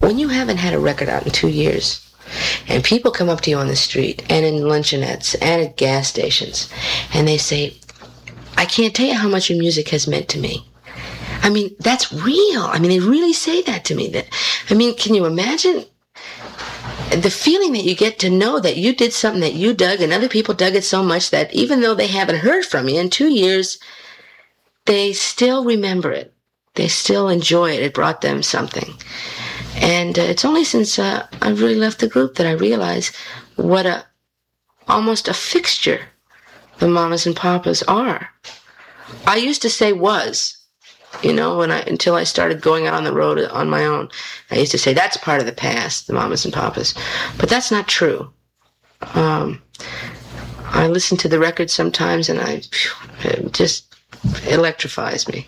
when you haven't had a record out in 2 years, and people come up to you on the street and in luncheonettes and at gas stations, and they say, I can't tell you how much your music has meant to me. I mean, that's real. I mean, they really say that to me. Can you imagine the feeling that you get to know that you did something that you dug and other people dug it so much that even though they haven't heard from you in 2 years, they still remember it. They still enjoy it. It brought them something. And it's only since I really left the group that I realized what almost a fixture the Mamas and Papas are. I used to say was, until I started going out on the road on my own. I used to say that's part of the past, the Mamas and Papas. But that's not true. I listen to the record sometimes and it just electrifies me.